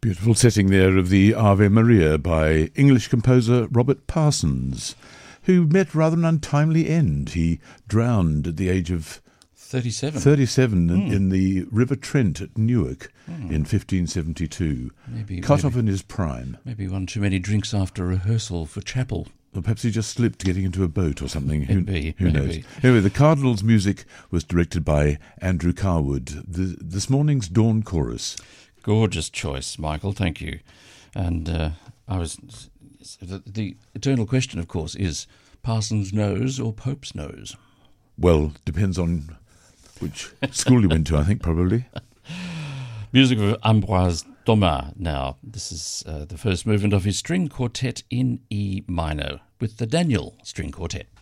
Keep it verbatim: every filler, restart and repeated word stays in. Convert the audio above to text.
Beautiful setting there of the Ave Maria by English composer Robert Parsons, who met rather an untimely end. He drowned at the age of thirty-seven, thirty-seven mm. in, in the River Trent at Newark mm. in fifteen seventy-two. Maybe, cut maybe, off in his prime. Maybe one too many drinks after rehearsal for chapel. Or perhaps he just slipped getting into a boat or something. Who, maybe, who knows? maybe. Anyway, the Cardinals' music was directed by Andrew Carwood. The, this morning's Dawn Chorus. Gorgeous choice, Michael. Thank you. And uh, I was the, the eternal question, of course, is Parsons' nose or Pope's nose? Well, depends on which school you went to, I think, probably. Music of Ambroise Thomas now. This is uh, the first movement of his string quartet in E minor with the Daniel String Quartet.